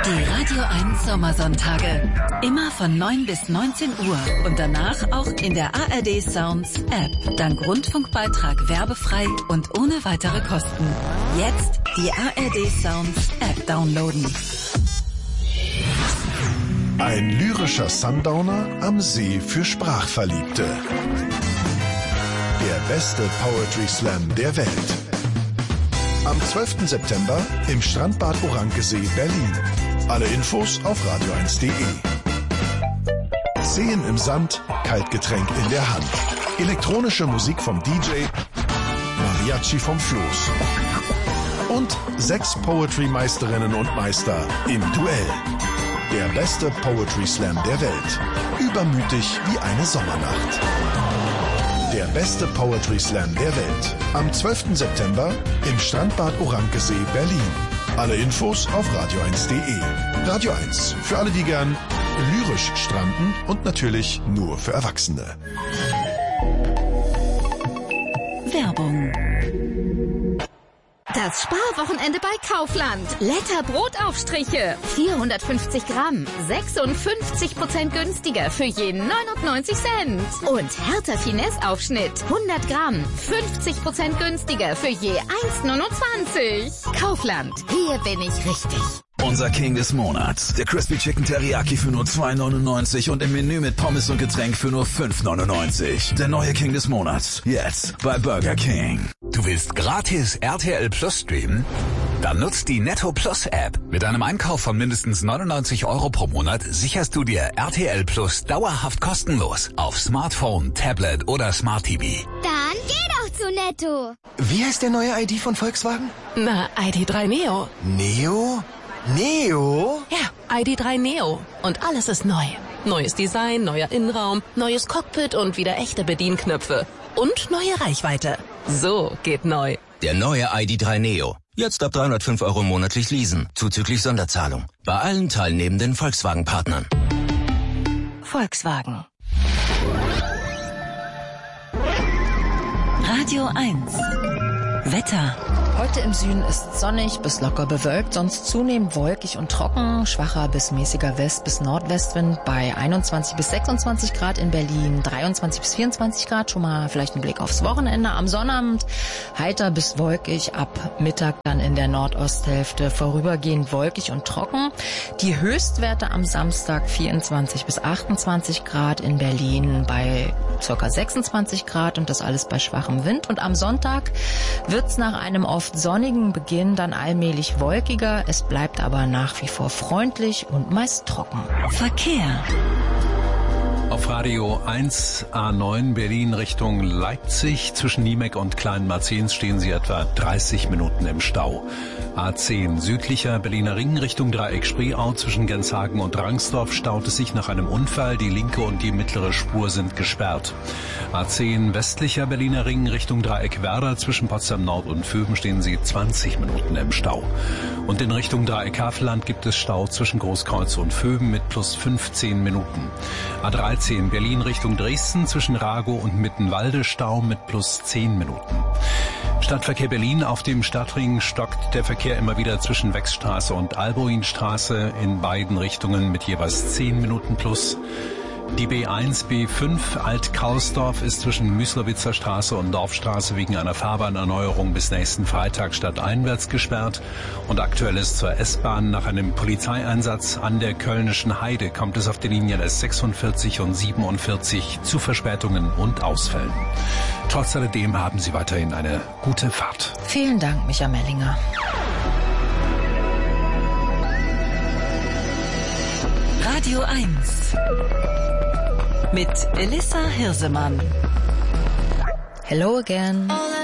Die Radio 1 Sommersonntage. Immer von 9 bis 19 Uhr und danach auch in der ARD Sounds App. Dank Rundfunkbeitrag werbefrei und ohne weitere Kosten. Jetzt die ARD Sounds App downloaden. Ein lyrischer Sundowner am See für Sprachverliebte. Der beste Poetry Slam der Welt. Am 12. September im Strandbad Orankesee, Berlin. Alle Infos auf radio1.de. Seen im Sand, Kaltgetränk in der Hand. Elektronische Musik vom DJ, Mariachi vom Floß. Und 6 Poetry-Meisterinnen und Meister im Duell. Der beste Poetry Slam der Welt. Übermütig wie eine Sommernacht. Der beste Poetry Slam der Welt. Am 12. September im Strandbad Orankesee, Berlin. Alle Infos auf radio1.de. Radio 1. Für alle, die gern lyrisch stranden und natürlich nur für Erwachsene. Werbung. Das Sparwochenende bei Kaufland. Letter Brotaufstriche. 450 Gramm. 56% günstiger für je 99 Cent. Und Hertha Finesse Aufschnitt. 100 Gramm. 50% günstiger für je 1,29. Kaufland. Hier bin ich richtig. Unser King des Monats. Der Crispy Chicken Teriyaki für nur 2,99 und im Menü mit Pommes und Getränk für nur 5,99. Der neue King des Monats. Jetzt bei Burger King. Du willst gratis RTL Plus streamen? Dann nutzt die Netto Plus App. Mit einem Einkauf von mindestens 99 € pro Monat sicherst du dir RTL Plus dauerhaft kostenlos auf Smartphone, Tablet oder Smart TV. Dann geh doch zu Netto. Wie heißt der neue ID von Volkswagen? Na, ID3 Neo. Neo? Neo? Ja, ID3 Neo. Und alles ist neu. Neues Design, neuer Innenraum, neues Cockpit und wieder echte Bedienknöpfe. Und neue Reichweite. So geht neu. Der neue ID3 Neo. Jetzt ab 305 € monatlich leasen, zuzüglich Sonderzahlung. Bei allen teilnehmenden Volkswagen-Partnern. Volkswagen. Radio 1. Wetter. Heute im Süden ist sonnig bis locker bewölkt, sonst zunehmend wolkig und trocken, schwacher bis mäßiger West- bis Nordwestwind bei 21 bis 26 Grad in Berlin, 23 bis 24 Grad, schon mal vielleicht ein Blick aufs Wochenende. Am Sonnabend heiter bis wolkig, ab Mittag dann in der Nordosthälfte vorübergehend wolkig und trocken. Die Höchstwerte am Samstag 24 bis 28 Grad in Berlin bei ca. 26 Grad und das alles bei schwachem Wind. Und am Sonntag wird's nach einem oft sonnigen Beginn dann allmählich wolkiger. Es bleibt aber nach wie vor freundlich und meist trocken. Verkehr. Auf Radio 1 A9 Berlin Richtung Leipzig. Zwischen Niemek und Kleinmarzens stehen Sie etwa 30 Minuten im Stau. A10 südlicher Berliner Ring Richtung Dreieck Spreeau. Zwischen Genshagen und Rangsdorf staut es sich nach einem Unfall. Die linke und die mittlere Spur sind gesperrt. A10 westlicher Berliner Ring Richtung Dreieck Werder. Zwischen Potsdam Nord und Vöben stehen Sie 20 Minuten im Stau. Und in Richtung Dreieck Havelland gibt es Stau zwischen Großkreuz und Vöben mit plus 15 Minuten. A13 Berlin Richtung Dresden zwischen Ragow und Mittenwalde Stau mit plus 10 Minuten. Stadtverkehr Berlin auf dem Stadtring stockt der Verkehr immer wieder zwischen Wechsstraße und Alboinstraße in beiden Richtungen mit jeweils 10 Minuten plus. Die B1, B5 Alt-Kausdorf ist zwischen Müslowitzer Straße und Dorfstraße wegen einer Fahrbahnerneuerung bis nächsten Freitag stadteinwärts gesperrt. Und aktuell ist zur S-Bahn nach einem Polizeieinsatz an der Kölnischen Heide kommt es auf den Linien S46 und 47 zu Verspätungen und Ausfällen. Trotz alledem haben Sie weiterhin eine gute Fahrt. Vielen Dank, Micha Mellinger. Radio 1. Mit Elissa Hirsemann. Hello again.